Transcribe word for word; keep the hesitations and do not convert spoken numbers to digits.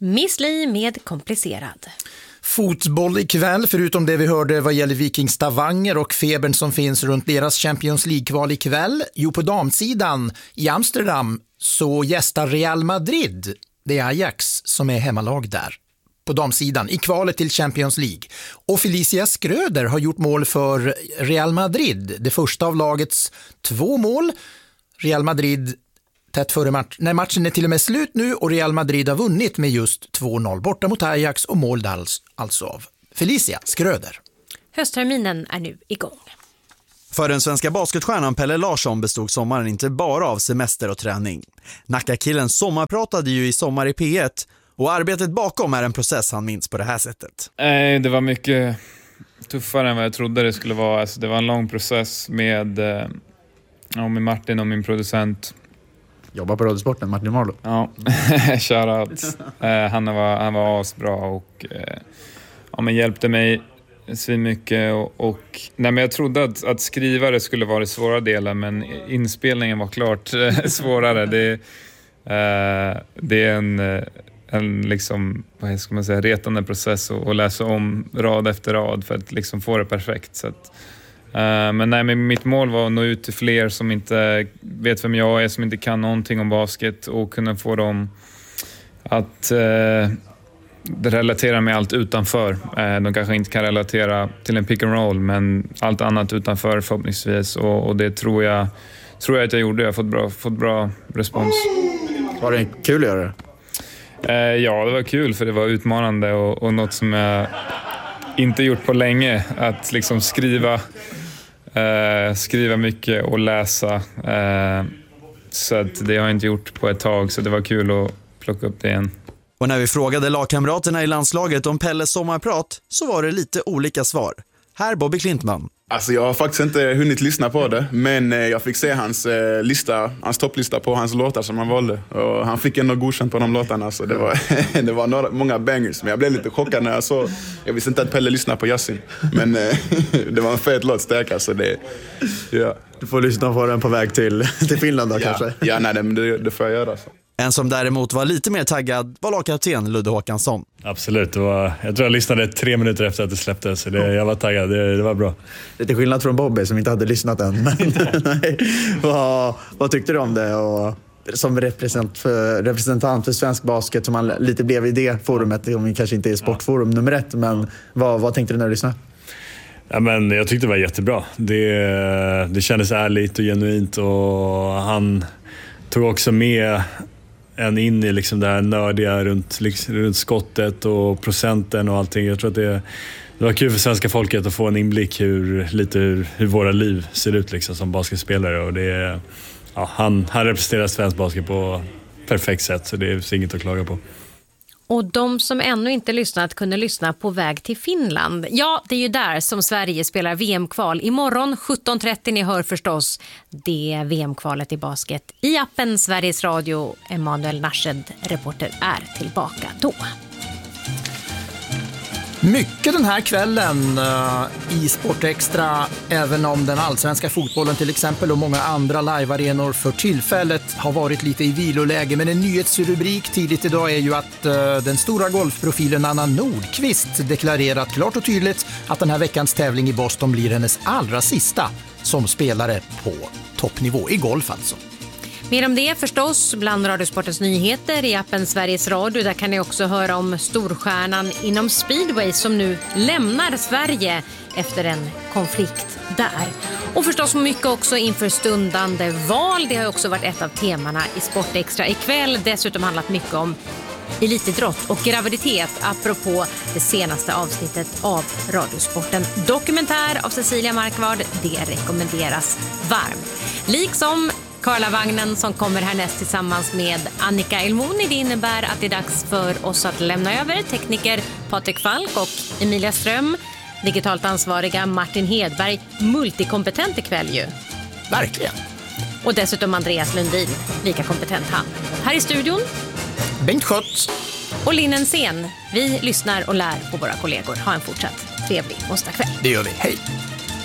Miss Li med komplicerad. Fotboll ikväll, förutom det vi hörde vad gäller Viking Stavanger och febern som finns runt deras Champions League-kval ikväll. Jo, på damsidan i Amsterdam så gästar Real Madrid. Det är Ajax som är hemmalag där. På damsidan i kvalet till Champions League. Och Felicia Schröder har gjort mål för Real Madrid. Det första av lagets två mål. Real Madrid tätt före match. När matchen är till och med slut nu och Real Madrid har vunnit med just två noll borta mot Ajax och mål alltså av Felicia Schröder. Höstterminen är nu igång. För den svenska basketstjärnan Pelle Larsson bestod sommaren inte bara av semester och träning. Nackakillen sommarpratade ju i Sommar i P ett och arbetet bakom är en process han minns på det här sättet. Nej, det var mycket tuffare än vad jag trodde det skulle vara. Alltså, det var en lång process med, ja, med Martin och min producent. Jobbar på Radiosporten, Martin Marlow. Ja, shoutout. eh, han var, han var asbra och eh, ja, men hjälpte mig svin mycket. Och, och, nej, men jag trodde att, att skriva det skulle vara det svåra delen, men inspelningen var klart eh, svårare. Det, eh, det är en, en liksom, vad ska man säga, retande process att, att läsa om rad efter rad för att liksom få det perfekt. Så att, Uh, men nej, men mitt mål var att nå ut till fler som inte vet vem jag är, som inte kan någonting om basket och kunna få dem att uh, relatera med allt utanför. Uh, de kanske inte kan relatera till en pick and roll, men allt annat utanför förhoppningsvis, och, och det tror jag, tror jag att jag gjorde. Jag har fått bra, fått bra respons. Var det kul att göra det? Uh, ja, det var kul för det var utmanande och, och något som jag inte gjort på länge, att liksom skriva Uh, skriva mycket och läsa, uh, så att det har jag inte gjort på ett tag, så det var kul att plocka upp det igen. Och när vi frågade lagkamraterna i landslaget om Pelles sommarprat så var det lite olika svar. Här Bobby Klintman. Alltså jag har faktiskt inte hunnit lyssna på det, men jag fick se hans eh, lista, hans topplista på hans låtar som han valde, och han fick ändå godkänt på de låtarna, så det var, det var några, många bangers, men jag blev lite chockad när jag såg. Jag visste inte att Pelle lyssnade på Yasin, men eh, det var en fet låt, stark, så det, ja. Du får lyssna på den på väg till, till Finland då, ja, kanske? Ja, nej, det, det får jag göra så. En som däremot var lite mer taggad var lagkapten Ludde Håkansson. Absolut, det var, jag tror jag lyssnade tre minuter efter att det släpptes, så det, jag var taggad, det, det var bra. Lite skillnad från Bobby som inte hade lyssnat än. Men, nej. Vad, vad tyckte du om det? Och som representant för, representant för svensk basket som man lite blev i det forumet, om vi kanske inte är sportforum nummer ett, men vad, vad tänkte du när du lyssnade? Ja, men jag tyckte det var jättebra. Det, det kändes ärligt och genuint, och han tog också med en in i liksom det här nördiga runt, liksom, runt skottet och procenten och allting. Jag tror att det, det var kul för svenska folket att få en inblick hur, lite hur, hur våra liv ser ut liksom, som basketspelare. Och det, ja, han, han representerar svensk basket på perfekt sätt, så det är inget att klaga på. Och de som ännu inte lyssnat kunde lyssna på väg till Finland. Ja, det är ju där som Sverige spelar V M-kval. Imorgon sjutton trettio, ni hör förstås det V M-kvalet i basket. I appen Sveriges Radio, Emanuel Narshed, reporter, är tillbaka då. Mycket den här kvällen uh, i Sportextra, även om den allsvenska fotbollen till exempel och många andra live-arenor för tillfället har varit lite i viloläge. Men en nyhetsrubrik tidigt idag är ju att uh, den stora golfprofilen Anna Nordqvist deklarerat klart och tydligt att den här veckans tävling i Boston blir hennes allra sista som spelare på toppnivå i golf alltså. Mer om det förstås bland Radiosportens nyheter i appen Sveriges Radio. Där kan ni också höra om storstjärnan inom speedway som nu lämnar Sverige efter en konflikt där. Och förstås mycket också inför stundande val. Det har också varit ett av temana i Sportextra ikväll. Dessutom handlat mycket om elitidrott och graviditet apropå det senaste avsnittet av Radiosporten. Dokumentär av Cecilia Markvard, det rekommenderas varmt. Liksom Karlavagnen som kommer härnäst tillsammans med Annika Elmoni. Det innebär att det är dags för oss att lämna över tekniker Patrik Falk och Emilia Ström. Digitalt ansvariga Martin Hedberg, multikompetent ikväll ju. Verkligen. Och dessutom Andreas Lundin, lika kompetent han. Här i studion Bengt Schött och Linnen Sen. Vi lyssnar och lär på våra kollegor. Ha en fortsatt trevlig onsdagkväll. Det gör vi, hej.